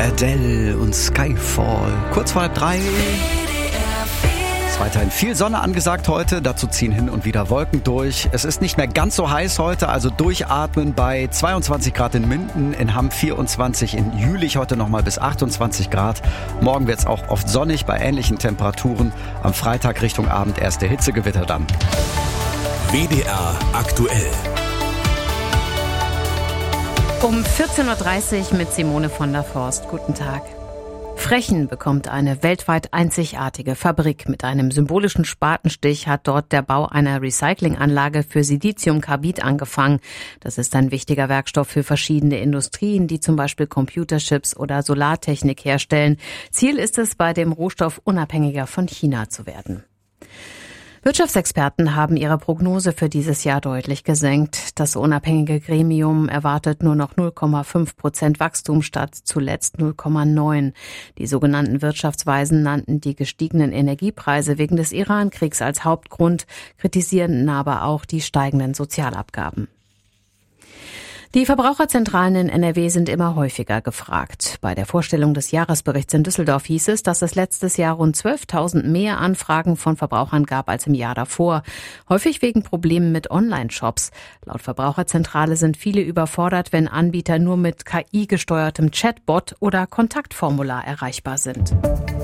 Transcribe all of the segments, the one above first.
Adele und Skyfall. Kurz vor 3. Es ist weiterhin viel Sonne angesagt heute. Dazu ziehen hin und wieder Wolken durch. Es ist nicht mehr ganz so heiß heute, also durchatmen bei 22 Grad in Minden, in Hamm 24, in Jülich heute nochmal bis 28 Grad. Morgen wird es auch oft sonnig bei ähnlichen Temperaturen. Am Freitag Richtung Abend erste Hitzegewitter dann. WDR aktuell. Um 14.30 Uhr mit Simone von der Forst. Guten Tag. Frechen bekommt eine weltweit einzigartige Fabrik. Mit einem symbolischen Spatenstich hat dort der Bau einer Recyclinganlage für Siliziumkarbid angefangen. Das ist ein wichtiger Werkstoff für verschiedene Industrien, die zum Beispiel Computerchips oder Solartechnik herstellen. Ziel ist es, bei dem Rohstoff unabhängiger von China zu werden. Wirtschaftsexperten haben ihre Prognose für dieses Jahr deutlich gesenkt. Das unabhängige Gremium erwartet nur noch 0,5% Wachstum statt zuletzt 0,9%. Die sogenannten Wirtschaftsweisen nannten die gestiegenen Energiepreise wegen des Iran-Kriegs als Hauptgrund, kritisierten aber auch die steigenden Sozialabgaben. Die Verbraucherzentralen in NRW sind immer häufiger gefragt. Bei der Vorstellung des Jahresberichts in Düsseldorf hieß es, dass es letztes Jahr rund 12.000 mehr Anfragen von Verbrauchern gab als im Jahr davor. Häufig wegen Problemen mit Online-Shops. Laut Verbraucherzentrale sind viele überfordert, wenn Anbieter nur mit KI-gesteuertem Chatbot oder Kontaktformular erreichbar sind.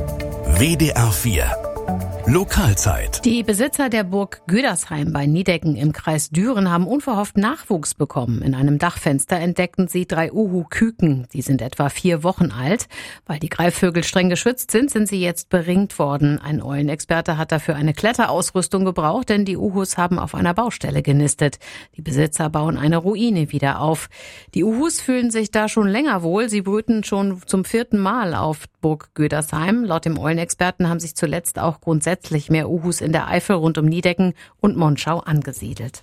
WDR 4 Lokalzeit. Die Besitzer der Burg Gödersheim bei Niedecken im Kreis Düren haben unverhofft Nachwuchs bekommen. In einem Dachfenster entdeckten sie 3 Uhu-Küken. Die sind etwa 4 Wochen alt. Weil die Greifvögel streng geschützt sind, sind sie jetzt beringt worden. Ein Eulenexperte hat dafür eine Kletterausrüstung gebraucht, denn die Uhus haben auf einer Baustelle genistet. Die Besitzer bauen eine Ruine wieder auf. Die Uhus fühlen sich da schon länger wohl. Sie brüten schon zum 4. Mal auf Burg Gödersheim. Laut dem Eulenexperten haben sich zuletzt auch grundsätzlich mehr Uhus in der Eifel rund um Niedecken und Monschau angesiedelt.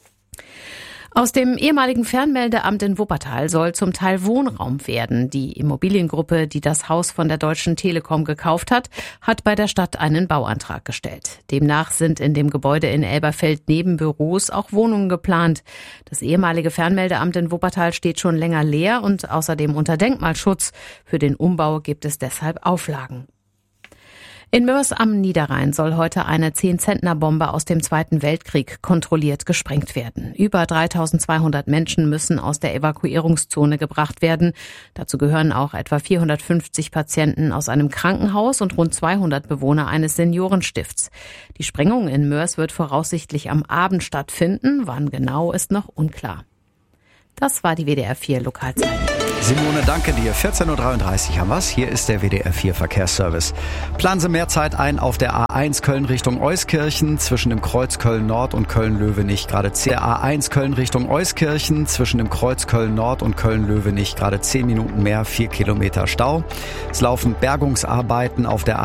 Aus dem ehemaligen Fernmeldeamt in Wuppertal soll zum Teil Wohnraum werden. Die Immobiliengruppe, die das Haus von der Deutschen Telekom gekauft hat, hat bei der Stadt einen Bauantrag gestellt. Demnach sind in dem Gebäude in Elberfeld neben Büros auch Wohnungen geplant. Das ehemalige Fernmeldeamt in Wuppertal steht schon länger leer und außerdem unter Denkmalschutz. Für den Umbau gibt es deshalb Auflagen. In Moers am Niederrhein soll heute eine 10-Zentner-Bombe aus dem Zweiten Weltkrieg kontrolliert gesprengt werden. Über 3.200 Menschen müssen aus der Evakuierungszone gebracht werden. Dazu gehören auch etwa 450 Patienten aus einem Krankenhaus und rund 200 Bewohner eines Seniorenstifts. Die Sprengung in Moers wird voraussichtlich am Abend stattfinden. Wann genau, ist noch unklar. Das war die WDR 4 Lokalzeit. Simone, danke dir. 14.33 Uhr haben wir's. Hier ist der WDR 4 Verkehrsservice. Planen Sie mehr Zeit ein auf der A1 Köln Richtung Euskirchen zwischen dem Kreuz Köln-Nord und Köln-Löwenich. Gerade der A1 Köln Richtung Euskirchen zwischen dem Kreuz Köln-Nord und Köln-Löwenich. Gerade 10 Minuten mehr, 4 Kilometer Stau. Es laufen Bergungsarbeiten auf der